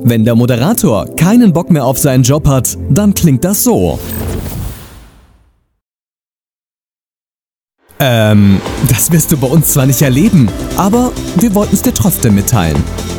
Wenn der Moderator keinen Bock mehr auf seinen Job hat, dann klingt das so. Das wirst du bei uns zwar nicht erleben, aber wir wollten es dir trotzdem mitteilen.